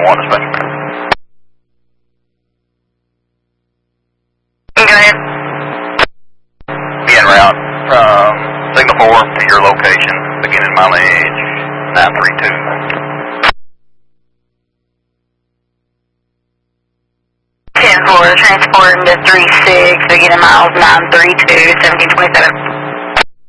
901 dispatch. Go ahead. Be en route from Signal 4 to your location, beginning mileage 932. Transport into 36, beginning miles 932, 1727.